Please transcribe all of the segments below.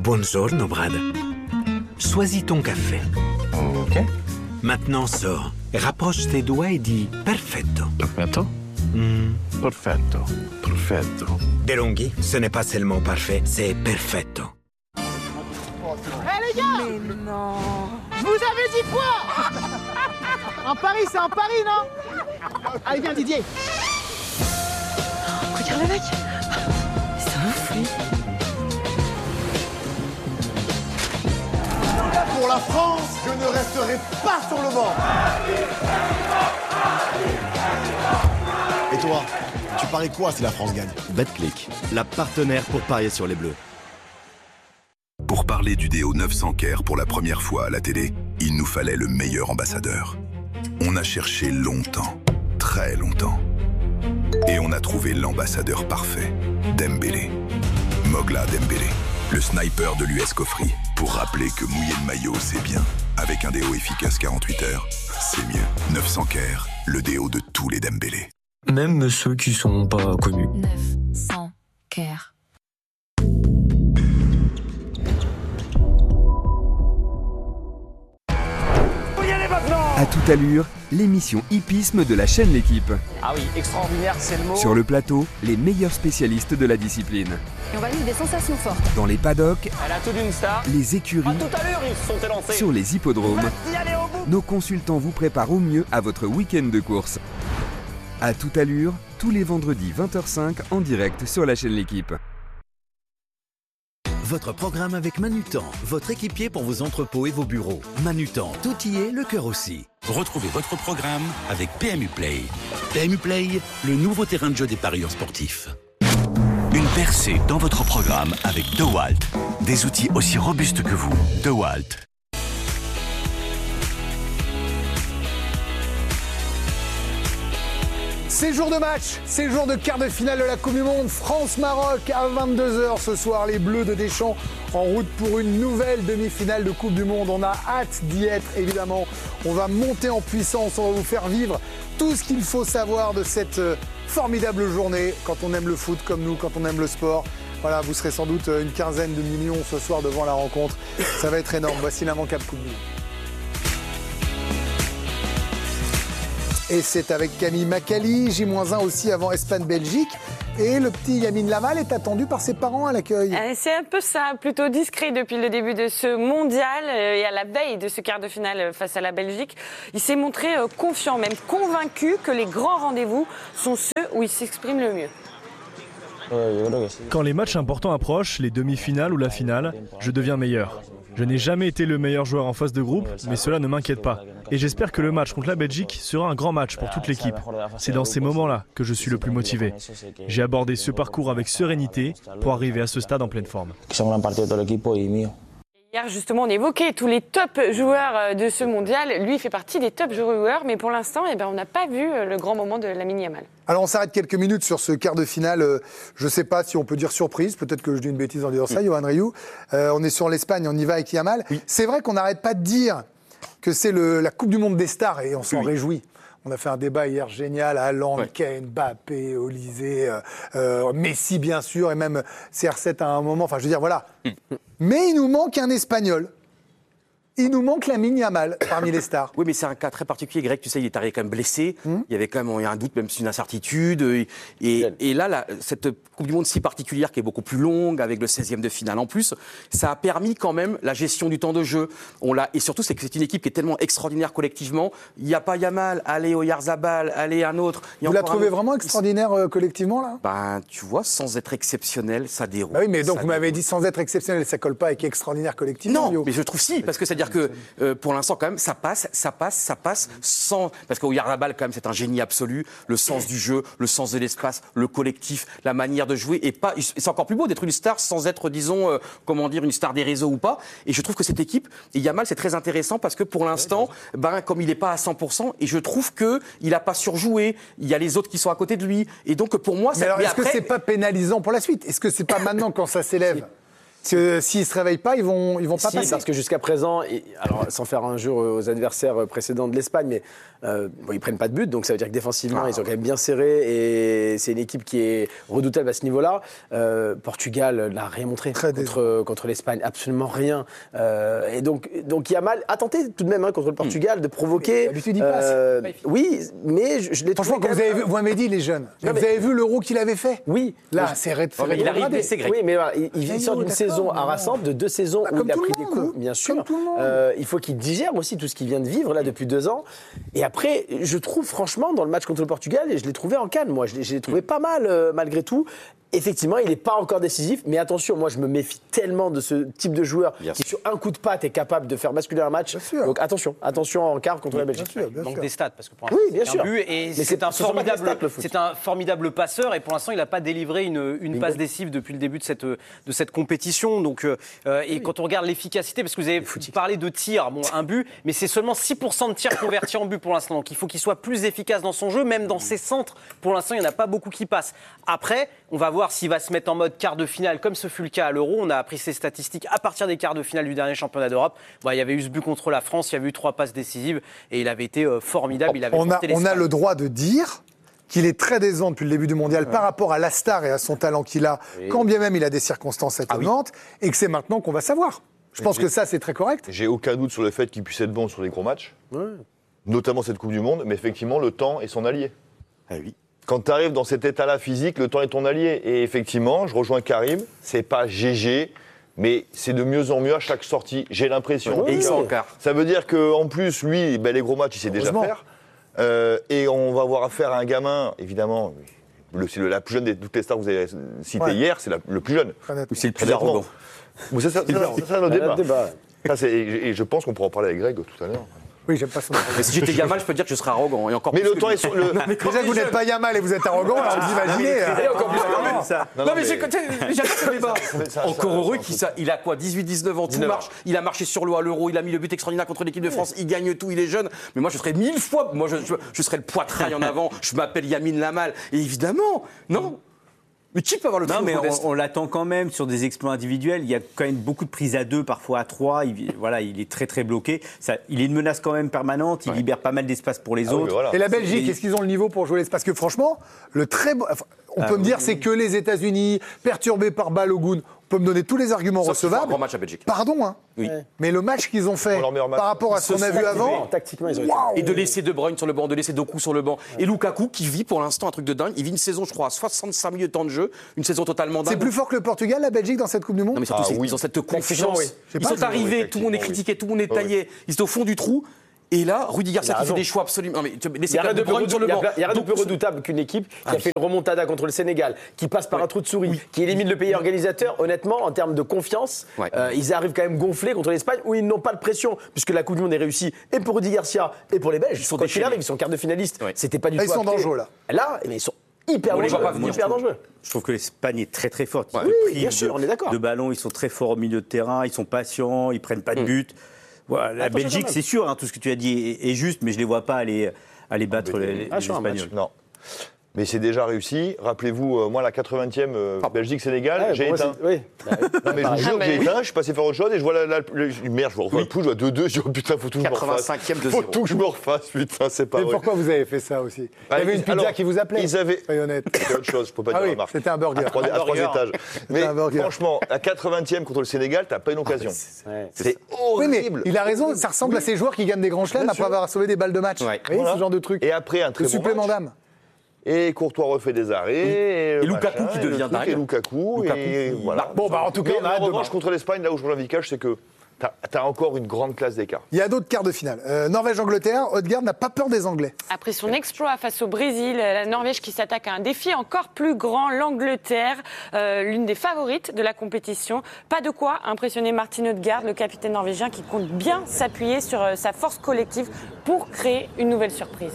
Buongiorno, Brad. Choisis ton café. Ok. Maintenant, sors. Rapproche tes doigts et dis perfetto. Perfetto. Perfetto. Perfetto. DeLonghi, ce n'est pas seulement parfait, c'est perfetto. Les gars! Mais non! Je vous avais dit quoi? En Paris, c'est en Paris, non? Allez, viens, Didier! Regarde le mec! C'est un ouf, lui! Pour la France, je ne resterai pas sur le banc! Et toi, tu paries quoi si la France gagne? Betclic, la partenaire pour parier sur les Bleus. Pour parler du déo 900 Care pour la première fois à la télé, il nous fallait le meilleur ambassadeur. On a cherché longtemps, très longtemps. Et on a trouvé l'ambassadeur parfait, Dembélé. Mogla Dembélé, le sniper de l'US Cofri. Pour rappeler que mouiller le maillot, c'est bien. Avec un déo efficace 48 heures, c'est mieux. 900 Care, le déo de tous les Dembélé. Même ceux qui sont pas connus. 900 Care. À toute allure, l'émission hippisme de la chaîne L'Équipe. Ah oui, extraordinaire, c'est le mot. Sur le plateau, les meilleurs spécialistes de la discipline. Et on va vivre des sensations fortes. Dans les paddocks, Elle a tout d'une star. les écuries, Tout à l'heure, ils se sont élancés. sur les hippodromes, Vas-y, allez au bout. nos consultants vous préparent au mieux à votre week-end de course. À toute allure, tous les vendredis 20h05 en direct sur la chaîne L'Équipe. Votre programme avec Manutan, votre équipier pour vos entrepôts et vos bureaux. Manutan, tout y est, le cœur aussi. Retrouvez votre programme avec PMU Play. PMU Play, le nouveau terrain de jeu des parieurs sportifs. Une percée dans votre programme avec DeWalt. Des outils aussi robustes que vous. DeWalt. C'est jour de match, c'est jour de quart de finale de la Coupe du Monde. France-Maroc à 22h ce soir. Les Bleus de Deschamps en route pour une nouvelle demi-finale de Coupe du Monde. On a hâte d'y être, évidemment. On va monter en puissance, on va vous faire vivre tout ce qu'il faut savoir de cette formidable journée. Quand on aime le foot comme nous, quand on aime le sport. Voilà, vous serez sans doute une quinzaine de millions ce soir devant la rencontre. Ça va être énorme. Voici l'immanquable Coupe du Monde. Et c'est avec Camille Macali, J-1 aussi avant Espagne-Belgique. Et le petit Lamine Yamal est attendu par ses parents à l'accueil. C'est un peu ça, plutôt discret depuis le début de ce mondial et à la veille de ce quart de finale face à la Belgique. Il s'est montré confiant, même convaincu que les grands rendez-vous sont ceux où il s'exprime le mieux. Quand les matchs importants approchent, les demi-finales ou la finale, je deviens meilleur. Je n'ai jamais été le meilleur joueur en phase de groupe, mais cela ne m'inquiète pas. Et j'espère que le match contre la Belgique sera un grand match pour toute l'équipe. C'est dans ces moments-là que je suis le plus motivé. J'ai abordé ce parcours avec sérénité pour arriver à ce stade en pleine forme. Hier, justement, on évoquait tous les top joueurs de ce mondial. Lui, il fait partie des top joueurs, mais pour l'instant, on n'a pas vu le grand moment de Lamine Yamal. Alors, on s'arrête quelques minutes sur ce quart de finale. Je ne sais pas si on peut dire surprise. Peut-être que je dis une bêtise en disant ça, Johan Rioux. On est sur l'Espagne, on y va avec Yamal. Oui. C'est vrai qu'on n'arrête pas de dire que c'est la Coupe du Monde des stars et on s'en réjouit. On a fait un débat hier génial, Haaland, Kane, Mbappé, Olysée, Messi bien sûr, et même CR7 à un moment. Enfin, je veux dire, voilà. Mais il nous manque un Espagnol. Il nous manque Lamine Yamal parmi les stars. Oui, mais c'est un cas très particulier. Greg, tu sais, il est arrivé quand même blessé. Il y avait quand même un doute, même si une incertitude. Et là, cette Coupe du Monde si particulière, qui est beaucoup plus longue, avec le 16e de finale en plus, ça a permis quand même la gestion du temps de jeu. Et surtout, c'est que c'est une équipe qui est tellement extraordinaire collectivement. Il n'y a pas Yamal, allez Oyarzabal, allez un autre. Vous la trouvez vraiment extraordinaire collectivement, là ? Ben, tu vois, sans être exceptionnel, ça déroule. Bah oui, mais donc vous m'avez dit sans être exceptionnel, ça colle pas avec extraordinaire collectivement. Non, mais je trouve si, parce que c'est-à-dire que pour l'instant, quand même, ça passe, sans... Parce qu'Oyarzabal, quand même, c'est un génie absolu. Le sens du jeu, le sens de l'espace, le collectif, la manière de jouer. Et c'est encore plus beau d'être une star sans être, disons, une star des réseaux ou pas. Et je trouve que cette équipe, et Yamal, c'est très intéressant parce que pour l'instant, comme il n'est pas à 100%, et je trouve qu'il n'a pas surjoué, il y a les autres qui sont à côté de lui. Et donc, pour moi... Mais alors, est-ce que c'est pas pénalisant pour la suite ? Est-ce que c'est pas maintenant quand ça s'élève ? S'ils se réveillent pas, ils vont pas passer. Parce que jusqu'à présent, alors sans faire injure aux adversaires précédents de l'Espagne, mais ils prennent pas de but, donc ça veut dire que défensivement, ils sont quand même bien serrés et c'est une équipe qui est redoutable à ce niveau-là. Portugal n'a rien montré contre l'Espagne, absolument rien. Et donc Yamal a tenté tout de même contre le Portugal de provoquer. D'habitude, il passe. Oui, mais je l'ai trouvé. Franchement, quand vous avez vu, vous m'avez dit les jeunes, vous avez vu l'Euro qu'il avait fait. Oui. Là, c'est il arrive blessé, Greg. Oui, mais voilà, il sort d'une saison harassante, de 2 saisons où il a pris des coups, bien sûr. Il faut qu'il digère aussi tout ce qu'il vient de vivre là depuis 2 ans. Et après, je trouve franchement dans le match contre le Portugal, et je l'ai trouvé en canne, moi, je l'ai trouvé pas mal malgré tout. Effectivement, il n'est pas encore décisif, mais attention, moi je me méfie tellement de ce type de joueur qui sur un coup de patte est capable de faire basculer un match. Donc attention en quart contre la Belgique. Il manque des stats parce que pour l'instant c'est un but et c'est un formidable passeur et pour l'instant il n'a pas délivré une passe décisive depuis le début de cette compétition. Donc et quand on regarde l'efficacité, parce que vous avez parlé de tir, bon un but, mais c'est seulement 6% de tirs convertis en but pour l'instant. Donc il faut qu'il soit plus efficace dans son jeu, même dans ses centres. Pour l'instant, il n'y en a pas beaucoup qui passent. Après, on va voir s'il va se mettre en mode quart de finale, comme ce fut le cas à l'Euro. On a appris ces statistiques à partir des quarts de finale du dernier championnat d'Europe. Il y avait eu ce but contre la France, il y avait eu 3 passes décisives et il avait été formidable. Il avait on a le droit de dire qu'il est très décevant depuis le début du mondial par rapport à la star et à son talent qu'il a, quand bien même il a des circonstances atténuantes, et que c'est maintenant qu'on va savoir. Je pense que ça, c'est très correct. J'ai aucun doute sur le fait qu'il puisse être bon sur les gros matchs, notamment cette Coupe du Monde, mais effectivement, le temps est son allié. Ah oui. Quand tu arrives dans cet état-là physique, le temps est ton allié. Et effectivement, je rejoins Karim, c'est pas GG, mais c'est de mieux en mieux à chaque sortie, j'ai l'impression. Et il sort en quart. Ça veut dire qu'en plus, lui, les gros matchs, il sait déjà faire. Et on va avoir affaire à un gamin, évidemment, c'est la plus jeune de toutes les stars que vous avez citées hier, c'est le plus jeune. Ou c'est le plus arrogant. C'est ça notre débat. Et je pense qu'on pourra en parler avec Greg tout à l'heure. Oui, j'aime pas son Mais si j'étais Yamal, je peux dire que je serais arrogant. Et encore mais plus le temps est sur le. Déjà que vous n'êtes pas Yamal et vous êtes arrogant, alors vous imaginez. Non, mais j'adore ce débat. Encore heureux qu'il a quoi, 18-19 ans, tout marche. Il a marché sur l'eau à l'Euro, il a mis le but extraordinaire contre l'équipe de France, il gagne tout, il est jeune. Mais moi, je serais 1000 fois. Moi, je serais le poitrail en avant. Je m'appelle Yamine Lamal. Et évidemment, non. Mais qui peut avoir le trio? Non, mais on l'attend quand même sur des exploits individuels. Il y a quand même beaucoup de prises à 2, parfois à 3. Il est très très bloqué. Il est une menace quand même permanente. Il libère pas mal d'espace pour les autres. Oui, voilà. Et la Belgique, est-ce qu'ils ont le niveau pour jouer l'espace? Parce que franchement, on peut me dire c'est que les États-Unis, perturbés par Balogun. On peut me donner tous les arguments recevables. Un grand match à Belgique. Pardon, hein. Oui. Mais le match qu'ils ont fait par rapport à ce qu'on a vu avant, tactiquement, ils ont et de laisser De Bruyne sur le banc, de laisser Doku sur le banc. Et Lukaku qui vit pour l'instant un truc de dingue. Il vit une saison, je crois, à 65 minutes de temps de jeu, une saison totalement dingue. C'est plus fort que le Portugal, la Belgique dans cette Coupe du Monde. Non mais surtout, ils ont cette confiance. Ils sont arrivés, tout le monde est critiqué, tout le monde est taillé. Ils étaient au fond du trou. Et là, Rudy Garcia qui fait des choix absolument. Il n'y a rien de plus redoutable qu'une équipe qui a fait une remontada contre le Sénégal, qui passe par un trou de souris, qui élimine le pays organisateur. Honnêtement, en termes de confiance, ils arrivent quand même gonflés contre l'Espagne où ils n'ont pas de pression, puisque la Coupe du Monde est réussie et pour Rudy Garcia et pour les Belges. Ils sont quart de finalistes. C'était pas du tout. Ils sont dangereux là. Là, ils sont hyper dangereux. Je trouve que l'Espagne est très très forte. Oui, bien sûr, on est d'accord. De ballon, ils sont très forts au milieu de terrain, ils sont patients, ils prennent pas de but. Voilà, la Belgique, c'est sûr, tout ce que tu as dit est juste, mais je ne les vois pas aller battre les Espagnols. Non. Mais c'est déjà réussi. Rappelez-vous, moi, la 80e Belgique-Sénégal, j'ai éteint. Oui. Non, mais je vous jure que j'ai éteint, je suis passé faire autre chose et je vois merde, je revois le pouce, je vois 2-2, je dis putain, faut tout que je me refasse. 85e de 0. Faut tout que je me refasse, putain, c'est pas Mais vrai. pourquoi vous avez fait ça aussi? Il y avait une pizza qui vous appelait. Soyez honnête. C'était autre chose, je peux pas dire la marque. C'était un burger. À 3 étages. Mais franchement, la 80e contre le Sénégal, t'as pas une occasion. C'est horrible. Oui, mais il a raison, ça ressemble à ces joueurs qui gagnent des grands chelems après avoir sauvé des balles de match. Oui, ce genre de truc. Et après, un très bon supplément d'âme. Et Courtois refait des arrêts. Et Lukaku qui devient dingue. Et Lukaku. Et voilà. Bon, en tout cas, on a hâte de voir. contre l'Espagne, là où je rejoins Vikash, c'est que t'as encore une grande classe d'écart. Il y a d'autres quarts de finale. Norvège-Angleterre, Odegaard n'a pas peur des Anglais. Après son exploit face au Brésil, la Norvège qui s'attaque à un défi encore plus grand, l'Angleterre, l'une des favorites de la compétition. Pas de quoi impressionner Martin Odegaard, le capitaine norvégien qui compte bien s'appuyer sur sa force collective pour créer une nouvelle surprise.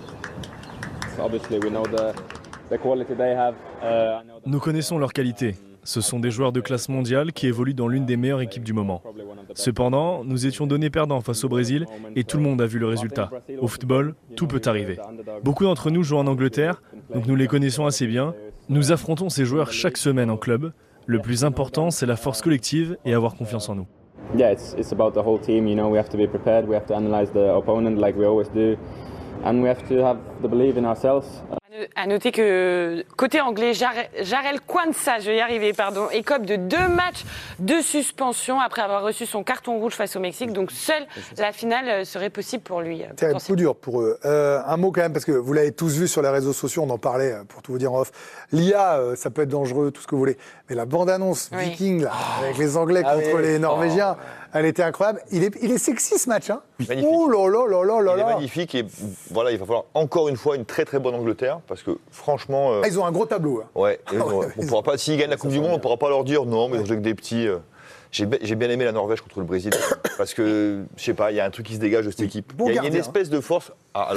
Nous connaissons leur qualité. Ce sont des joueurs de classe mondiale qui évoluent dans l'une des meilleures équipes du moment. Cependant, nous étions donnés perdants face au Brésil et tout le monde a vu le résultat. Au football, tout peut arriver. Beaucoup d'entre nous jouent en Angleterre, donc nous les connaissons assez bien. Nous affrontons ces joueurs chaque semaine en club. Le plus important, c'est la force collective et avoir confiance en nous. Yeah, it's about the whole team. You know, we have to be prepared. We have to analyze the opponent like we always do, and we have to have the belief in ourselves. À noter que côté anglais, Jarell Quansah, je vais y arriver, pardon, écope de 2 matchs de suspension après avoir reçu son carton rouge face au Mexique. Donc seule la finale serait possible pour lui. C'est un coup dur pour eux. Un mot quand même, parce que vous l'avez tous vu sur les réseaux sociaux, on en parlait pour tout vous dire en off. L'IA, ça peut être dangereux, tout ce que vous voulez. Mais la bande-annonce Viking, là, avec les Anglais contre les Norvégiens, elle était incroyable. Il est sexy ce match. Hein. Magnifique. Oh là là là là là. Il est magnifique et voilà, il va falloir encore une fois une très très bonne Angleterre parce que franchement. Ils ont un gros tableau. Hein. Ouais. On pourra pas, s'ils gagnent la Coupe du Monde, on pourra pas leur dire non, mais ils ont joué que des petits. J'ai bien aimé la Norvège contre le Brésil parce que je sais pas, il y a un truc qui se dégage de cette équipe. Il y a une espèce de force.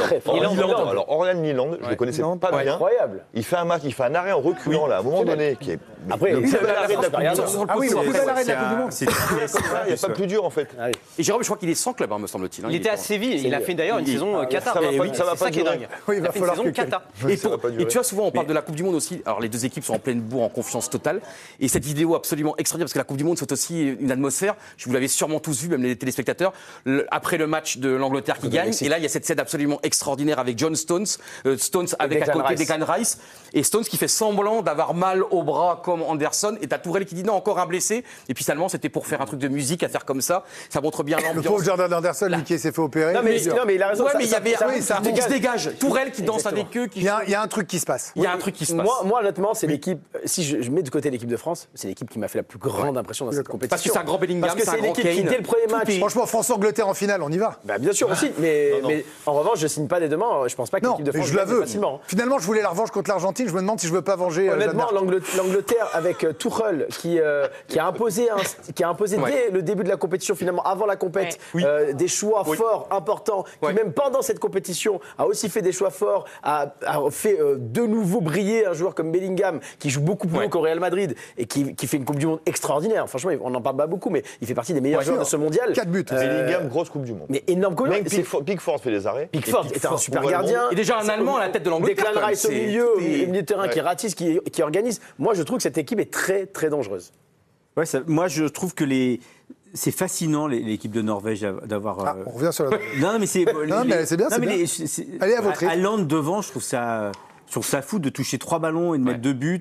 Orlan Nyland, je le connaissais pas bien. Incroyable. Il fait un match, il fait un arrêt en reculant là, à un moment donné, qui est. Après, le plus bel arrêt de la Coupe du Monde. Ah oui, le plus bel arrêt de la Coupe du Monde. Il n'y a pas plus dur en fait. Et Jérôme, je crois qu'il est sans club, me semble-t-il. Il était à Séville, il a fait d'ailleurs une saison Qatar. Ça va pas durer. Oui, il va falloir une saison Qatar. Et tu vois, souvent on parle de la Coupe du Monde aussi. Alors les deux équipes sont en pleine bourre, en confiance totale. Et cette vidéo absolument extraordinaire, parce que la Coupe du Monde c'est aussi une atmosphère. Vous l'avez sûrement tous vu, même les téléspectateurs. Après le match de l'Angleterre qui gagne, et là il y a cette scène absolument extraordinaire avec John Stones avec à côté Declan Rice, et Stones qui fait semblant d'avoir mal au bras comme Anderson, et t'as Tourelle qui dit non, encore un blessé, et puis finalement c'était pour faire un truc de musique à faire comme ça montre bien l'ambiance. Le pauvre Jordan Anderson, lui qui s'est fait opérer. Non mais il a raison. Ouais, mais il y avait un truc qui se dégage. Tourelle qui danse avec eux. Il y a un truc qui se passe. Il y a un truc qui se passe. Moi honnêtement, c'est l'équipe, si je mets de côté l'équipe de France, c'est l'équipe qui m'a fait la plus grande impression dans cette compétition. Parce que c'est un grand Bellingham, parce que c'est l'équipe qui dès le premier match. Franchement, France-Angleterre en finale, on y va. Bah, bien sûr aussi, mais en revanche, je signe pas dès demain. Je pense pas que l'équipe de France je la veux facilement. Finalement, je voulais la revanche contre l'Argentine. Je me demande si je veux pas venger. Honnêtement, l'Angleterre avec Tuchel qui a imposé dès le début de la compétition, finalement avant la compète, des choix forts, importants, qui même pendant cette compétition a aussi fait des choix forts, a fait de nouveau briller un joueur comme Bellingham qui joue beaucoup plus haut qu'au Real Madrid et qui fait une Coupe du Monde extraordinaire. Franchement, on n'en parle pas beaucoup, mais il fait partie des meilleurs joueurs de ce mondial. 4 buts. Bellingham, grosse Coupe du Monde. Mais énorme goal. Pickford fait les arrêts. Pickford est un super gardien. Et déjà un Allemand à la tête de l'Angleterre. Declan Rice au milieu, milieu de terrain qui ratisse, qui organise. Moi, je trouve que cette équipe est très, très dangereuse. Ouais, moi, je trouve que c'est fascinant l'équipe de Norvège d'avoir. On revient sur la. Non, mais c'est. mais c'est bien. Allez à votre rythme. Hollande devant, je trouve ça. Sur sa fou de toucher 3 ballons et de mettre 2 buts,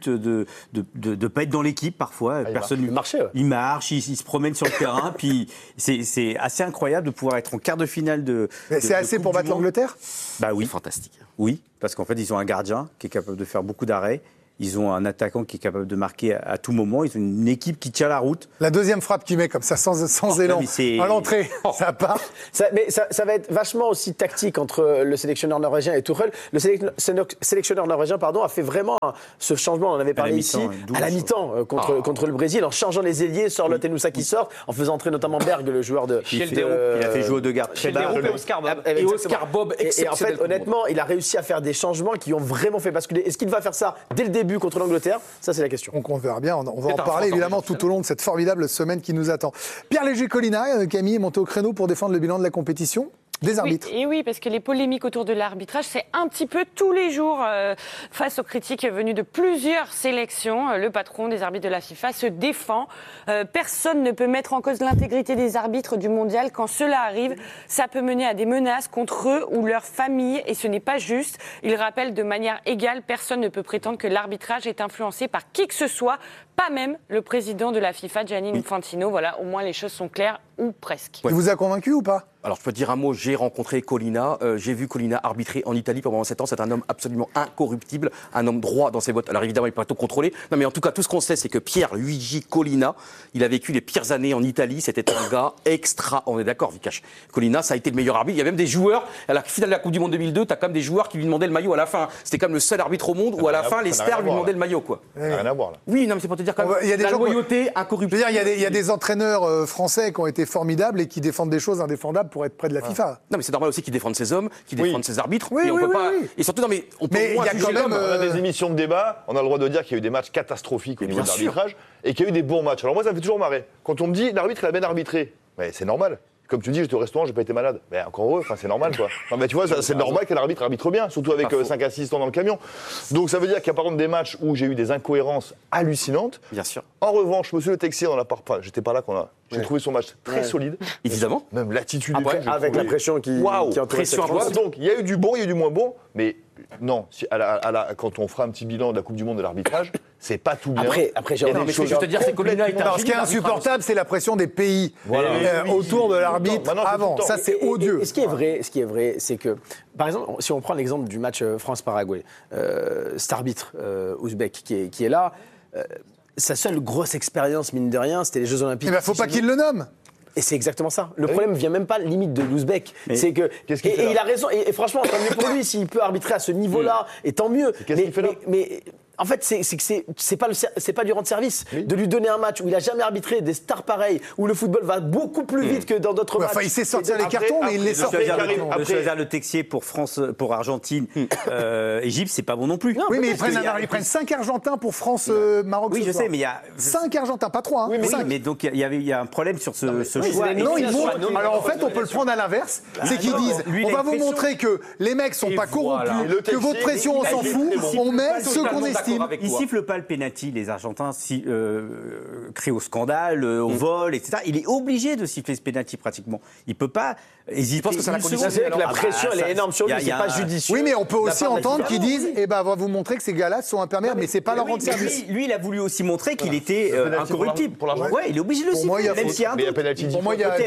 de pas être dans l'équipe parfois. Il marche, il se promène sur le terrain. Puis c'est assez incroyable de pouvoir être en quart de finale de. Mais c'est assez pour battre l'Angleterre ? Bah oui. Fantastique. Oui, parce qu'en fait ils ont un gardien qui est capable de faire beaucoup d'arrêts. Ils ont un attaquant qui est capable de marquer à tout moment. Ils ont une équipe qui tient la route. La deuxième frappe qu'il met comme ça, sans élan, à l'entrée, ça part. Mais ça va être vachement aussi tactique entre le sélectionneur norvégien et Tuchel. Le sélectionneur norvégien a fait vraiment ce changement, on en avait parlé ici, à la mi-temps contre le Brésil, en changeant les ailiers, Sorloth et Nusa qui sortent, en faisant entrer notamment Berg, le joueur de... Il a fait jouer Odegaard. Et Oscar Bob. Et Oscar Bob, et en fait, honnêtement, il a réussi à faire des changements qui ont vraiment fait basculer. Est-ce qu'il va faire ça dès le début contre l'Angleterre? Ça, c'est la question. Donc on verra bien. On va en parler évidemment tout au long de cette formidable semaine qui nous attend. Pierre Léger-Colina, Camille est monté au créneau pour défendre le bilan de la compétition. Des arbitres. Oui, parce que les polémiques autour de l'arbitrage, c'est un petit peu tous les jours face aux critiques venues de plusieurs sélections. Le patron des arbitres de la FIFA se défend. Personne ne peut mettre en cause l'intégrité des arbitres du mondial. Quand cela arrive, ça peut mener à des menaces contre eux ou leurs familles et ce n'est pas juste. Il rappelle de manière égale, personne ne peut prétendre que l'arbitrage est influencé par qui que ce soit, pas même le président de la FIFA, Gianni Infantino. Voilà, au moins les choses sont claires ou presque. Il vous a convaincu ou pas? Alors, je peux te dire un mot, j'ai rencontré Collina, j'ai vu Collina arbitrer en Italie pendant 7 ans, c'est un homme absolument incorruptible, un homme droit dans ses bottes. Alors évidemment, il peut pas tout contrôler, non mais en tout cas, tout ce qu'on sait, c'est que Pierre Luigi Collina, il a vécu les pires années en Italie, c'était un gars extra, on est d'accord, Vikash. Collina, ça a été le meilleur arbitre, il y a même des joueurs, à la finale de la Coupe du Monde 2002, t'as quand même des joueurs qui lui demandaient le maillot à la fin. C'était comme le seul arbitre au monde où à la fin, les stars lui demandaient le maillot, quoi. Ça n'a rien à voir, là. Oui, non mais c'est pour te dire quand même, il y a des la gens loyauté, incorruptible. Je veux dire, il y a des entraîneurs français qui ont été formidables et qui défendent des choses indéfendables pour être près de la FIFA. Non, mais c'est normal aussi qu'ils défendent ses hommes, qu'ils défendent ses arbitres. Et on peut pas. Et surtout, non, mais on peut. Mais il y a quand même. On a des émissions de débat, on a le droit de dire qu'il y a eu des matchs catastrophiques au niveau de l'arbitrage et qu'il y a eu des bons matchs. Alors moi, ça me fait toujours marrer. Quand on me dit l'arbitre, il a bien arbitré, mais c'est normal. Comme tu dis, j'étais au restaurant, j'ai pas été malade. Mais encore heureux, c'est normal, quoi. Non, mais tu vois, c'est normal qu'un arbitre arbitre bien, surtout avec 5 assistants dans le camion. Donc ça veut dire qu'il y a par exemple des matchs où j'ai eu des incohérences hallucinantes. Bien sûr. En revanche, monsieur Le Texier, j'étais pas là j'ai trouvé son match très solide. Évidemment. Même l'attitude du truc. Avec la pression qui entourait cette chose. Donc il y a eu du bon, il y a eu du moins bon, mais non, quand on fera un petit bilan de la Coupe du Monde de l'arbitrage, c'est pas tout bien. Après j'ai envie de te dire, c'est comme ce qui est insupportable, c'est la pression des pays autour de l'arbitre avant. Ça, c'est odieux. Et ce qui est vrai, c'est que, par exemple, si on prend l'exemple du match France-Paraguay, cet arbitre ouzbek qui est là, sa seule grosse expérience, mine de rien, c'était les Jeux Olympiques. Il ne faut pas qu'il le nomme. Et c'est exactement ça. Le problème ne vient même pas limite de l'ouzbek. C'est que et il a raison. Et franchement, tant mieux pour lui s'il peut arbitrer à ce niveau-là. Et tant mieux. Qu'est-ce qu'il fait là ? Mais en fait, c'est pas du rendre service de lui donner un match où il a jamais arbitré des stars pareilles, où le football va beaucoup plus vite que dans d'autres matchs. Enfin, il sait sortir les cartons, mais il les sort. De choisir Le Texier pour France, pour Argentine, Égypte, c'est pas bon non plus. Oui, mais ils prennent 5 Argentins pour France-Maroc. Oui, je sais, mais il y a 5 Argentins, pas 3. Oui, mais donc il y a un problème sur ce choix. Non, alors en fait, on peut le prendre à l'inverse. C'est qu'ils disent, on va vous montrer que les mecs sont pas corrompus, que votre pression, on s'en fout, on met ceux qu'on estime. Ils sifflent pas le penalty, les Argentins crient au scandale, au vol, etc. Il est obligé de siffler ce penalty pratiquement. Il peut pas hésiter. Je pense que c'est la condition. C'est que la pression, elle est énorme sur lui, c'est pas judicieux. Oui, mais on peut aussi entendre qu'ils disent, on va vous montrer que ces gars-là sont imperméables, mais c'est pas leur rendre service. Lui, il a voulu aussi montrer qu'il était incorruptible. Ouais, il est obligé de le siffler, même s'il y a un doute. Pour moi, il y a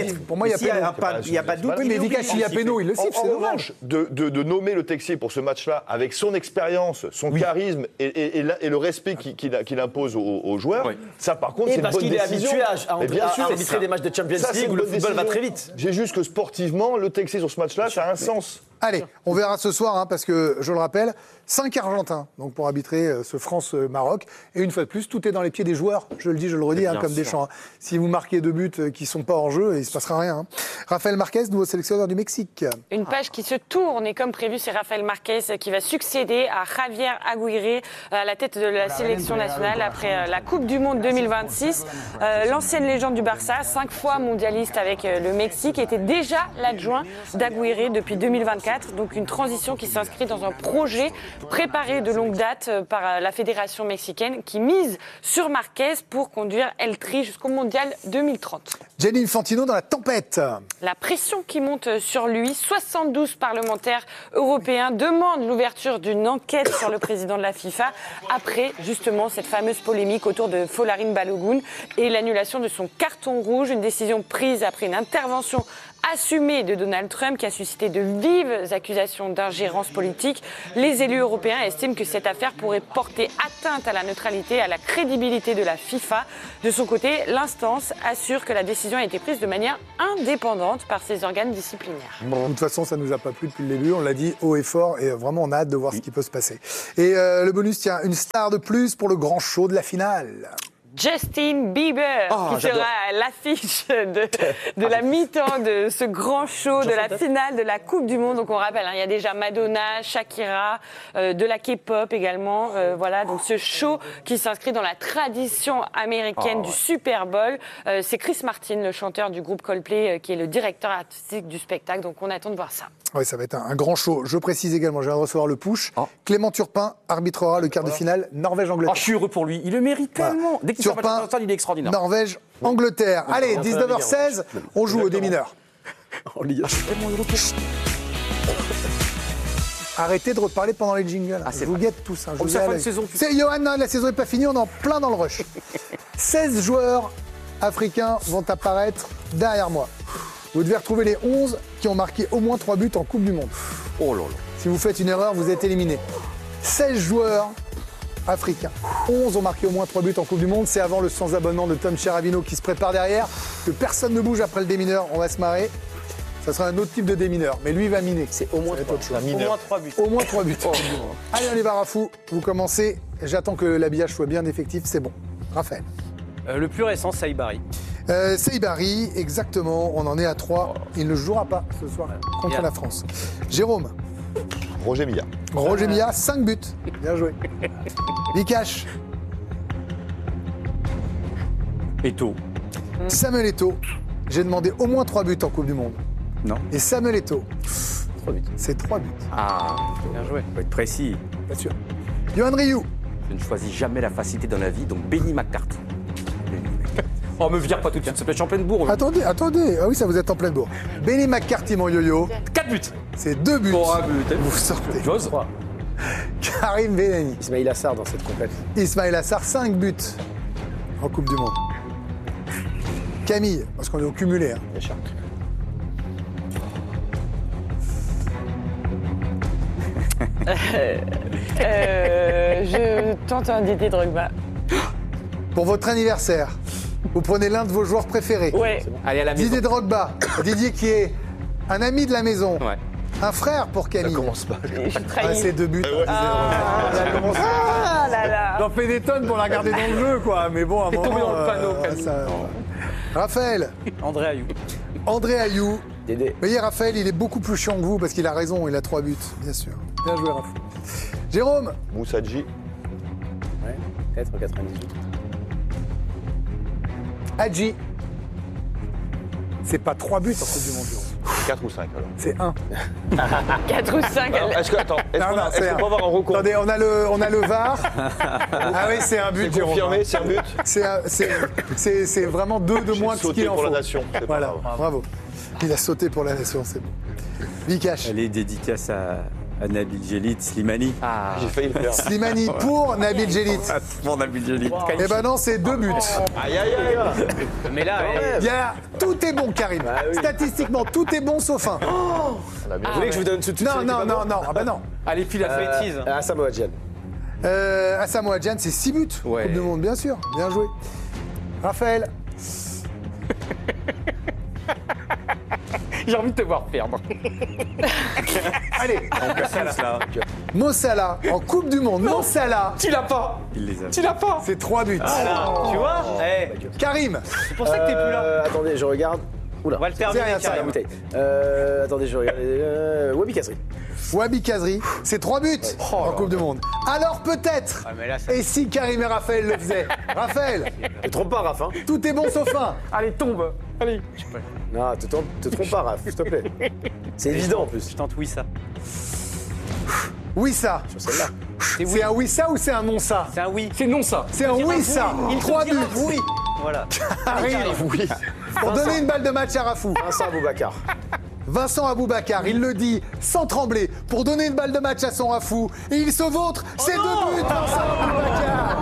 il n'y a pas de doute. Oui, mais Vika, s'il y a péno, il le siffle. En revanche, de nommer Le Texier pour ce match-là, avec son expérience, son charisme et le respect qu'il impose aux joueurs, ça par contre, c'est une bonne décision. Parce qu'il est habitué à arbitrer des matchs de Champions League où le football va très vite. J'ai juste que sportivement, Le Texier sur ce match-là, ça a un sens. Allez, on verra ce soir, parce que, je le rappelle, 5 Argentins donc pour arbitrer ce France-Maroc. Et une fois de plus, tout est dans les pieds des joueurs. Je le dis, je le redis, comme Deschamps. Si vous marquez 2 buts qui ne sont pas hors jeu, il ne se passera rien. Rafael Marquez, nouveau sélectionneur du Mexique. Une page qui se tourne et comme prévu, c'est Rafael Marquez qui va succéder à Javier Aguirre à la tête de la sélection nationale après la Coupe du Monde 2026. L'ancienne légende du Barça, 5 fois mondialiste avec le Mexique, était déjà l'adjoint d'Aguirre depuis 2024. Donc une transition qui s'inscrit dans un projet préparé de longue date par la fédération mexicaine qui mise sur Marquez pour conduire El Tri jusqu'au Mondial 2030. Gianni Infantino dans la tempête. La pression qui monte sur lui, 72 parlementaires européens demandent l'ouverture d'une enquête sur le président de la FIFA après justement cette fameuse polémique autour de Folarin Balogun et l'annulation de son carton rouge, une décision prise après une intervention assumée de Donald Trump qui a suscité de vives accusations d'ingérence politique. Les élus européens estiment que cette affaire pourrait porter atteinte à la neutralité et à la crédibilité de la FIFA. De son côté, l'instance assure que la décision a été prise de manière indépendante par ses organes disciplinaires. Bon, de toute façon, ça ne nous a pas plu depuis le début, on l'a dit haut et fort, et vraiment on a hâte de voir ce qui peut se passer. Et le bonus, tiens, une star de plus pour le grand show de la finale. Justin Bieber, qui sera à l'affiche de la mi-temps de ce grand show de la finale de la Coupe du Monde. Donc on rappelle, il y a déjà Madonna, Shakira, de la K-pop également. Voilà, donc ce show qui s'inscrit dans la tradition américaine du Super Bowl. C'est Chris Martin, le chanteur du groupe Coldplay, qui est le directeur artistique du spectacle. Donc on attend de voir ça. Oui, ça va être un grand show. Je précise également, je viens de recevoir le push. Clément Turpin arbitrera le quart de finale Norvège-Angleterre. Je suis heureux pour lui. Il le mérite tellement. Dès qu'il Turpin, il est extraordinaire. Norvège-Angleterre. Allez, 19h16, on joue au démineur. Je suis tellement heureux pour Arrêtez de reparler pendant les jingles. Je vous guette tous. C'est Johan, la saison n'est pas finie, on est en plein dans le rush. 16 joueurs africains vont apparaître derrière moi. Vous devez retrouver les 11 qui ont marqué au moins 3 buts en Coupe du Monde. Oh là là. Si vous faites une erreur, vous êtes éliminé. 16 joueurs africains. 11 ont marqué au moins 3 buts en Coupe du Monde. C'est avant le sans-abonnement de Tom Cheravino qui se prépare derrière. Que personne ne bouge après le démineur, on va se marrer. Ça sera un autre type de démineur, mais lui il va miner. C'est au moins 3 buts. Au moins 3 buts. Au moins 3 buts. Allez, on y va, Rafou. Vous commencez. J'attends que l'habillage soit bien effectif, c'est bon. Raphaël. Le plus récent, Saïbari. Saïbari, exactement. On en est à 3. Il ne jouera pas ce soir contre la France. Jérôme. Roger Milla. Roger Milla, 5 buts. Bien joué. Vikash. Eto'o. Samuel Eto'o. j'ai demandé au moins 3 buts en Coupe du Monde. Non. Et Samuel Eto'o, 3 buts. c'est 3 buts. Ah, Bien joué. faut être précis. Bien sûr. Johan Rioux, Je ne choisis jamais la facilité dans la vie, donc Benny McCarthy. Oh, me vire pas tout de suite, s'il te plaît, je suis en pleine bourre. attendez. Ah oui, ça vous êtes en pleine bourre. Benny McCarthy, mon yo-yo, 4 buts. c'est 2 buts. 3 buts. Vous sortez. J'ose. Karim Benani. Ismail Assar dans cette compète. Ismail Assar, 5 buts en Coupe du Monde. Camille, parce qu'on est au cumulé. Hein. Bien sûr. Je tente un Didier Drogba. Pour votre anniversaire, vous prenez l'un de vos joueurs préférés. Ouais. Allez, à la maison. Didier Drogba. Didier qui est un ami de la maison. Ouais. Un frère pour Camille. Ça commence pas. Je suis Ah, trahi. c'est 2 buts. Ah là là. J'en fais des tonnes pour la garder dans le jeu, quoi. Mais bon, à un T'es moment... tombé dans le panneau, Camille. Raphaël. André Ayou. André Ayou. Dédé. Vous voyez, Raphaël, il est beaucoup plus chiant que vous parce qu'il a raison, il a 3 buts, bien sûr. Bien joué, Raphaël. Jérôme. Moussadji. Ouais, peut-être en 98. Hadji. C'est pas 3 buts en Coupe du Monde, Jérôme. 4 ou 5 alors. C'est 1. 4 ou 5. Est-ce que, attends, est-ce Non, qu'on non, a- c'est est-ce qu'on peut avoir un recours? Attendez, on a le VAR. Ah oui, c'est un but, C'est Jérôme. confirmé, c'est un but. C'est vraiment 2 de moins que ce Sauté qu'il en pour la faut. nation. c'est pas Voilà, grave. bravo. Il a sauté pour la nation, c'est bon. Vikash. Elle est dédicace à Nabil Djellit, Slimani. Ah, J'ai failli le faire. Slimani pour Nabil Djellit. Pour Nabil Djellit. Eh ben non, c'est 2 buts. Aïe, aïe, aïe. Mais là, Tout est bon, Karim. Statistiquement, tout est bon sauf un. On a bien Vous voulez que je vous donne tout de suite Non, non, non, non. Ah bah non. allez, puis la bêtise. Asamoah Gyan. Asamoah Gyan, c'est 6 buts. Ouais. Coupe du Monde, bien sûr. Bien joué. Raphaël. J'ai envie de te voir perdre. Allez. Là. Mo Salah en Coupe du Monde. Mo Salah. Tu l'as pas. Il les a. Tu l'as pas. C'est 3 buts. Tu vois Karim. C'est pour ça que t'es plus là. Attendez, je regarde. Oula. On va le terminer, C'est rien, ça. Karim. La bouteille. Attendez, je regarde. Wabi Kazri. Wabi Kazri. C'est 3 buts en Coupe du Monde. Alors peut-être. Ah, mais là, ça- Et si Karim et Raphaël le faisaient? Raphaël, Te trompe pas, Raph. Hein. tout est bon sauf un. Allez, tombe. Allez. Non, te trompe pas, Raph, s'il te plaît. C'est évident en plus. Je tente oui ça. Wissa. Sur celle-là. C'est un Wissa ou c'est un non-ça? C'est un oui. C'est non ça. C'est un Wissa. Il te 3 dira buts. oui. Voilà. Karim. Oui. Pour donner une balle de match à Rafou. Vincent Aboubacar. Vincent Aboubacar, il le dit sans trembler, pour donner une balle de match à son Rafou. Et il se vautre, c'est 2 buts, Vincent Aboubacar.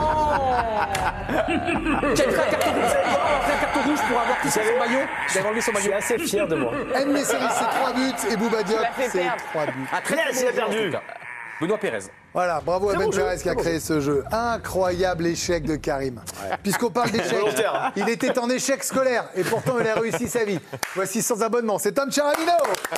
J'ai pris un carton rouge. Un carton rouge pour avoir touché son maillot. J'avais enlevé son Je suis maillot. assez fier de moi. N-Neseri, c'est 3 buts. Et Bouba Diop, l'as fait c'est perdre. 3 buts. Ah, très bien, il a perdu. Benoît Pérez. Voilà, bravo à Ben bon jeu, Perez qui a c'est bon créé ce jeu. Incroyable échec de Karim. Puisqu'on parle d'échec, Volontaire, hein. il était en échec scolaire et pourtant il a réussi sa vie. Voici sans abonnement, c'est Tom Charamino.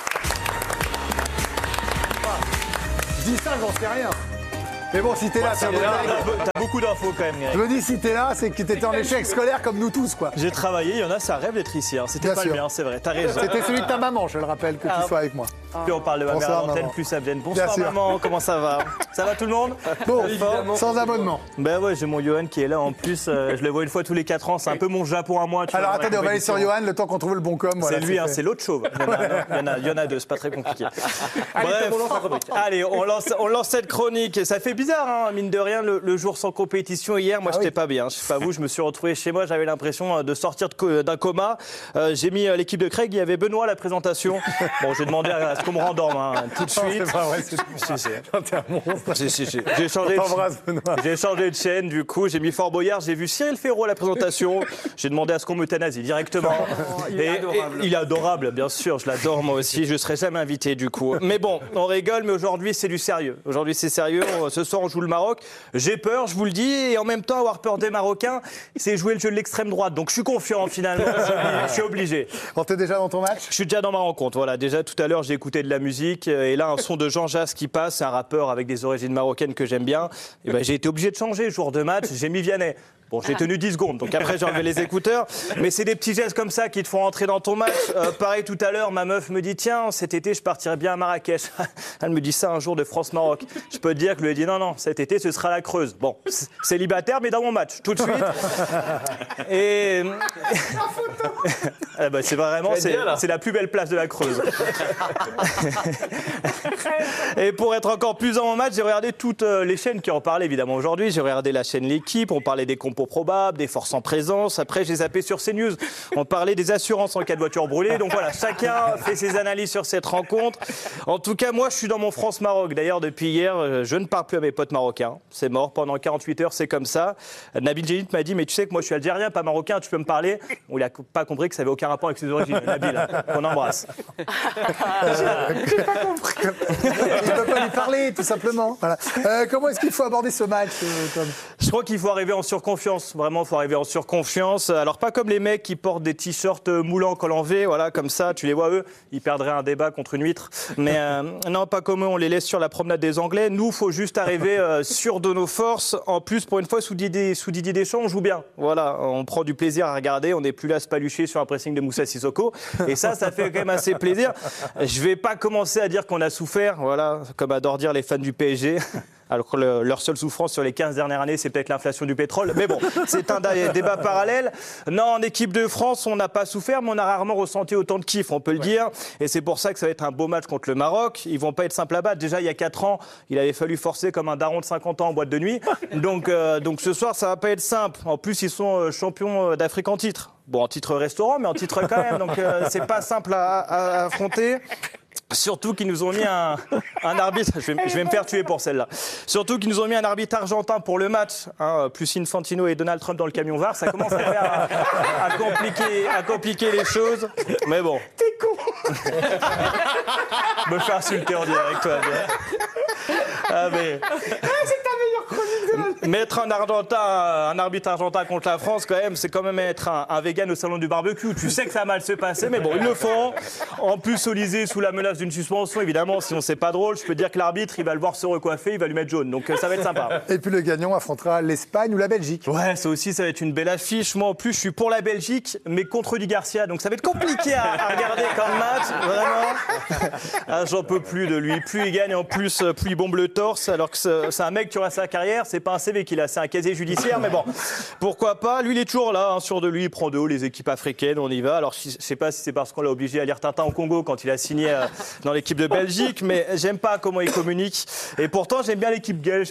Je dis ça, j'en sais rien. Mais bon, si t'es là, ça vaut le T'as beaucoup d'infos quand même, Je Greg. me dis, si t'es là, c'est que t'étais en échec scolaire comme nous tous, quoi. J'ai travaillé, il y en a, ça rêve d'être ici. Hein. C'était Bien pas sûr. le mien, c'est vrai. T'as raison. C'était celui de ta maman, je le rappelle, que tu sois avec moi. Plus on parle de ma mère Bonsoir, à l'antenne, maman. plus ça vienne. Bien Bonsoir sûr. maman, comment ça va? Ça va tout le monde? Bon, Évidemment. sans abonnement. Ben ouais, j'ai mon Johan qui est là en plus. Je le vois une fois tous les 4 ans. C'est un peu mon Japon à moi. Tu Alors vois, dans la attendez, on va aller sur compétition. Johan le temps qu'on trouve le bon com. Voilà, C'est lui, hein, fait. c'est l'autre chauve. Il y en a deux, c'est pas très compliqué. Bref, allez, on lance cette chronique. Et ça fait bizarre, hein, mine de rien, le jour sans compétition. Hier, moi, j'étais pas bien. Je sais pas vous, je me suis retrouvé chez moi. J'avais l'impression de sortir d'un coma. J'ai mis l'équipe de Craig. Il y avait Benoît à la présentation. Bon, j'ai demandé à ce qu'on me rendorme hein, tout de suite. C'est pas vrai, c'est T'es un monstre. J'ai changé de chaîne, du coup, j'ai mis Fort Boyard, j'ai vu Cyril Ferraud à la présentation, j'ai demandé à ce qu'on m'euthanasie directement. il est adorable. Il est adorable, bien sûr, je l'adore moi aussi, je ne serai jamais invité du coup. Mais bon, on rigole, mais aujourd'hui c'est du sérieux. Aujourd'hui c'est sérieux, ce soir on joue le Maroc. J'ai peur, je vous le dis, et en même temps avoir peur des Marocains, c'est jouer le jeu de l'extrême droite. Donc je suis confiant finalement, je suis obligé. On t'es déjà dans ton match? Je suis déjà dans ma rencontre, voilà. Déjà tout à l'heure j'ai écouté de la musique, et là un son de Jean Jass qui passe, un rappeur avec des origines marocaines que j'aime bien. Et ben, j'ai été obligé de changer, jour de match, j'ai mis Vianney. Bon, j'ai tenu 10 secondes, donc après j'ai enlevé les écouteurs. Mais c'est des petits gestes comme ça qui te font entrer dans ton match. Pareil, tout à l'heure, ma meuf me dit, tiens, cet été, je partirai bien à Marrakech. Elle me dit ça un jour de France-Maroc. Je peux te dire que je lui ai dit, non, cet été, ce sera la Creuse. Bon, célibataire, mais dans mon match, tout de suite. Et... ah bah, c'est vraiment, c'est la plus belle place de la Creuse. Et pour être encore plus dans mon match, j'ai regardé toutes les chaînes qui en parlaient, évidemment, aujourd'hui. J'ai regardé la chaîne L'équipe, on parlait des compos probables, des forces en présence. Après, j'ai zappé sur CNews. On parlait des assurances en cas de voiture brûlée. Donc voilà, chacun fait ses analyses sur cette rencontre. En tout cas, moi, je suis dans mon France-Maroc. D'ailleurs, depuis hier, je ne parle plus à mes potes marocains. C'est mort. Pendant 48 heures, c'est comme ça. Nabil Djellit m'a dit, mais tu sais que moi, je suis algérien, pas marocain, tu peux me parler. Il n'a pas compris que ça n'avait aucun rapport avec ses origines. Nabil, qu'on embrasse. J'ai pas compris. Il ne peut pas lui parler, tout simplement. Voilà. Comment est-ce qu'il faut aborder ce match, Tom ? Je crois qu'il faut arriver en surconfiance. Vraiment, il faut arriver en surconfiance. Alors, pas comme les mecs qui portent des t-shirts moulants col en V, voilà, comme ça, tu les vois, eux, ils perdraient un débat contre une huître. Mais non, pas comme eux, on les laisse sur la promenade des Anglais. Nous, il faut juste arriver sûr de nos forces. En plus, pour une fois, sous Didier Deschamps, on joue bien. Voilà, on prend du plaisir à regarder. On n'est plus là à se palucher sur un pressing de Moussa Sissoko. Et ça fait quand même assez plaisir. Je vais pas commencer à dire qu'on a souffert, voilà, comme adorent dire les fans du PSG. Alors que leur seule souffrance sur les 15 dernières années, c'est peut-être l'inflation du pétrole. Mais bon, c'est un débat parallèle. Non, en équipe de France, on n'a pas souffert, mais on a rarement ressenti autant de kiff, on peut le dire. Et c'est pour ça que ça va être un beau match contre le Maroc. Ils vont pas être simples à battre. Déjà, il y a 4 ans, il avait fallu forcer comme un daron de 50 ans en boîte de nuit. Donc ce soir, ça va pas être simple. En plus, ils sont champions d'Afrique en titre. Bon, en titre restaurant, mais en titre quand même. Donc c'est pas simple à affronter. Surtout qu'ils nous ont mis un arbitre, je vais me faire tuer pour celle-là. Surtout qu'ils nous ont mis un arbitre argentin pour le match, hein, plus Infantino et Donald Trump dans le camion VAR, ça commence à compliquer les choses. Mais bon. T'es con. Me faire insulter en direct, toi. Ah mais. C'est ta meilleure chronique de la... Mettre un arbitre argentin contre la France, quand même, c'est quand même être un vegan au salon du barbecue. Tu sais que ça va mal se passer, mais bon, ils le font. En plus, Olysée sous la menace d'une suspension, évidemment, sinon c'est pas drôle. Je peux dire que l'arbitre, il va le voir se recoiffer, il va lui mettre jaune. Donc ça va être sympa. Et puis le gagnant affrontera l'Espagne ou la Belgique. Ouais, ça aussi, ça va être une belle affiche. Moi, en plus, je suis pour la Belgique, mais contre Rudy Garcia. Donc ça va être compliqué à regarder comme match, vraiment. Ah, j'en peux plus de lui. Plus il gagne, en plus, plus il bombe le torse. Alors que c'est un mec qui aura sa carrière. C'est pas un CV qu'il a, c'est un casier judiciaire. Mais bon, pourquoi pas. Lui, il est toujours là, hein, sûr de lui. Il prend de haut les équipes africaines. On y va. Alors, je sais pas si c'est parce qu'on l'a obligé à lire Tintin au Congo quand il a signé dans l'équipe de Belgique, mais j'aime pas comment il communique. Et pourtant, j'aime bien l'équipe belge,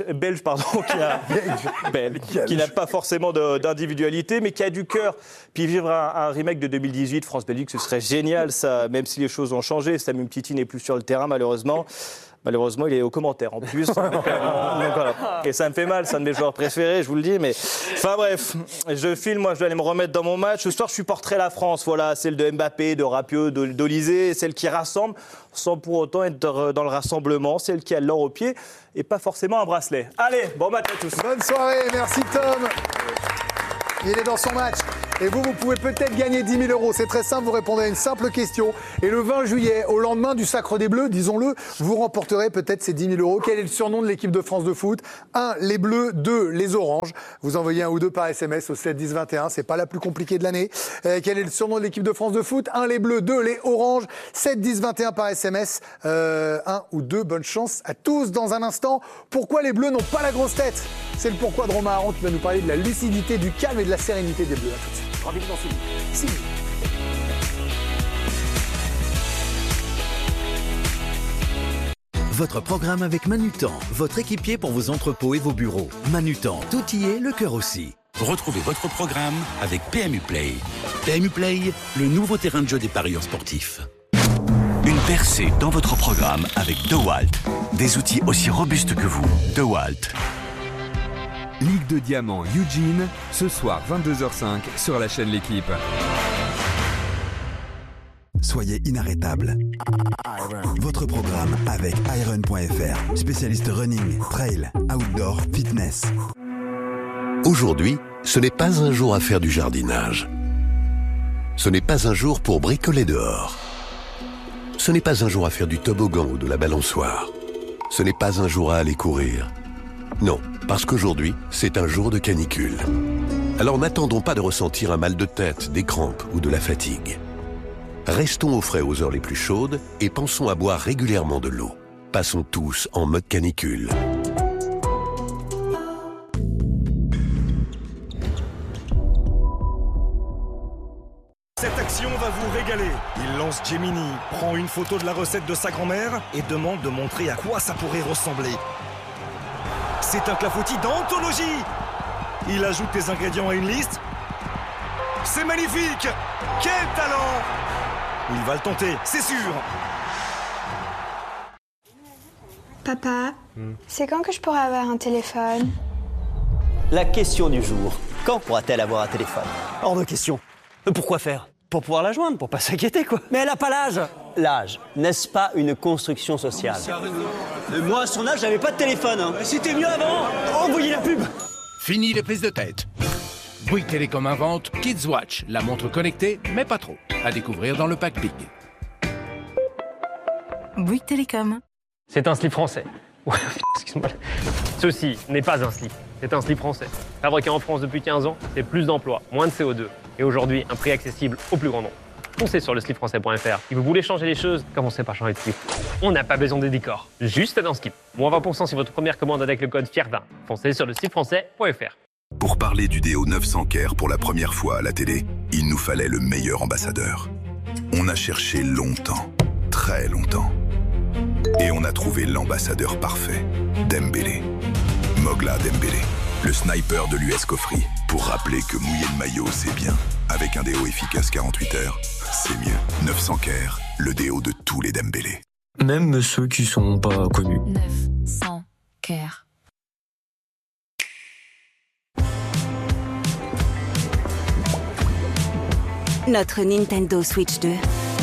qui n'a pas forcément d'individualité, mais qui a du cœur. Puis vivre un remake de 2018, France-Belgique, ce serait génial, ça, même si les choses ont changé. Samuel Umtiti n'est plus sur le terrain, malheureusement. Malheureusement, il est aux commentaires en plus. Donc, voilà. Et ça me fait mal, c'est un de mes joueurs préférés, je vous le dis. Mais enfin bref, je file, moi je dois aller me remettre dans mon match. Ce soir, je supporterai la France, voilà, celle de Mbappé, de Rapiot, d'Olysée, celle qui rassemble, sans pour autant être dans le rassemblement, celle qui a l'or au pied et pas forcément un bracelet. Allez, bon match à tous. Bonne soirée, merci Tom. Il est dans son match. Et vous pouvez peut-être gagner 10 000 €. C'est très simple, vous répondez à une simple question. Et le 20 juillet, au lendemain du Sacre des Bleus, disons-le, vous remporterez peut-être ces 10 000 €. Quel est le surnom de l'équipe de France de foot ? 1, les Bleus. 2, les Oranges. Vous envoyez un ou deux par SMS au 7 10 21. C'est pas la plus compliquée de l'année. Quel est le surnom de l'équipe de France de foot ? 1, les Bleus. 2, les Oranges. 7 10 21 par SMS. 1 ou 2, bonne chance à tous. Dans un instant, pourquoi les Bleus n'ont pas la grosse tête ? C'est le pourquoi de Romain Aron qui va nous parler de la lucidité, du calme et de la sérénité des Bleus. À tout de suite. Rendez-vous dans ce livre. Votre programme avec Manutan, votre équipier pour vos entrepôts et vos bureaux. Manutan, tout y est, le cœur aussi. Retrouvez votre programme avec PMU Play. PMU Play, le nouveau terrain de jeu des parieurs sportifs. Une percée dans votre programme avec DeWalt. Des outils aussi robustes que vous. DeWalt. Ligue de Diamant Eugene, ce soir 22h05 sur la chaîne L'équipe. Soyez inarrêtable. Votre programme avec Iron.fr, spécialiste running, trail, outdoor, fitness. Aujourd'hui, ce n'est pas un jour à faire du jardinage. Ce n'est pas un jour pour bricoler dehors. Ce n'est pas un jour à faire du toboggan ou de la balançoire. Ce n'est pas un jour à aller courir. Non, parce qu'aujourd'hui, c'est un jour de canicule. Alors n'attendons pas de ressentir un mal de tête, des crampes ou de la fatigue. Restons au frais aux heures les plus chaudes et pensons à boire régulièrement de l'eau. Passons tous en mode canicule. Cette action va vous régaler. Il lance Gemini, prend une photo de la recette de sa grand-mère et demande de montrer à quoi ça pourrait ressembler. C'est un clafoutis d'anthologie. Il ajoute les ingrédients à une liste. C'est magnifique! Quel talent! Il va le tenter, c'est sûr. Papa, c'est quand que je pourrai avoir un téléphone? La question du jour. Quand pourra-t-elle avoir un téléphone? Hors de question. Pourquoi faire? Pour pouvoir la joindre, pour pas s'inquiéter, quoi. Mais elle a pas l'âge. L'âge, n'est-ce pas une construction sociale? Moi, à son âge, j'avais pas de téléphone. Hein. C'était mieux avant. Envoyez la pub. Fini les prises de tête. Bouygues Télécom invente Kids Watch, la montre connectée, mais pas trop. À découvrir dans le pack Big. Bouygues Télécom. C'est un slip français. Excuse-moi. Ceci n'est pas un slip, c'est un slip français. Fabriqué en France depuis 15 ans, c'est plus d'emplois, moins de CO2. Et aujourd'hui, un prix accessible au plus grand nombre. Foncez sur le slipfrançais.fr. Si vous voulez changer les choses, commencez par changer de slip. On n'a pas besoin de décor, juste un skip. Moins 20% sur votre première commande avec le code FIER20. Foncez sur le slipfrançais.fr. Pour parler du déo 900 Care pour la première fois à la télé, il nous fallait le meilleur ambassadeur. On a cherché longtemps, très longtemps. Et on a trouvé l'ambassadeur parfait, Dembélé. Mogla Dembélé, le sniper de l'US Cofri. Pour rappeler que mouiller le maillot, c'est bien. Avec un déo efficace 48 heures, c'est mieux. 900 Care, le déo de tous les Dembélé. Même ceux qui sont pas connus. 900 Care. Notre Nintendo Switch 2.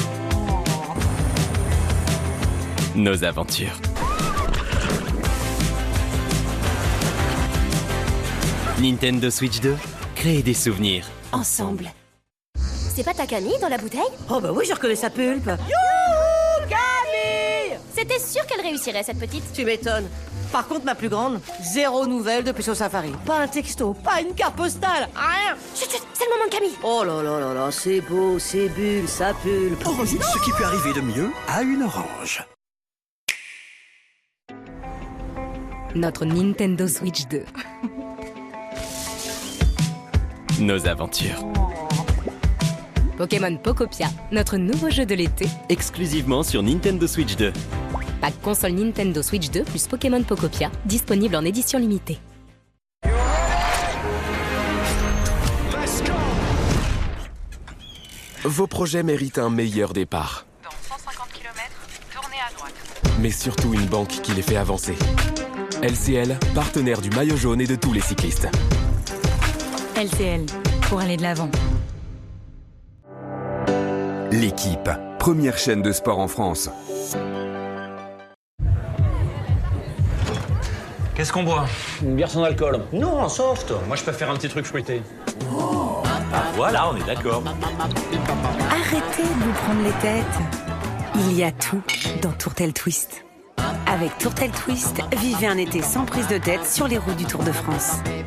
Nos aventures. Nintendo Switch 2, créer des souvenirs. Ensemble. C'est pas ta Camille dans la bouteille? Oh bah oui, je reconnais sa pulpe. Youhou, Camille! C'était sûr qu'elle réussirait, cette petite. Tu m'étonnes. Par contre, ma plus grande, 0 nouvelles depuis son safari. Pas un texto, pas une carte postale, rien. Chut, chut, c'est le moment de Camille. Oh là là là là, c'est beau, c'est bulle, ça pulpe. Orange, ce qui peut arriver de mieux à une orange. Notre Nintendo Switch 2. Nos aventures. Pokémon Pokopia, notre nouveau jeu de l'été. Exclusivement sur Nintendo Switch 2. Pack console Nintendo Switch 2 plus Pokémon Pokopia, disponible en édition limitée. Vos projets méritent un meilleur départ. Dans 150 km, tournez à droite. Mais surtout une banque qui les fait avancer. LCL, partenaire du maillot jaune et de tous les cyclistes. LCL, pour aller de l'avant. L'équipe, première chaîne de sport en France. Qu'est-ce qu'on boit? Une bière sans alcool. Non, en soft. Moi, je préfère un petit truc fruité. Ah, voilà, on est d'accord. Arrêtez de nous prendre les têtes. Il y a tout dans Tourtel Twist. Avec Tourtel Twist, vivez un été sans prise de tête sur les routes du Tour de France.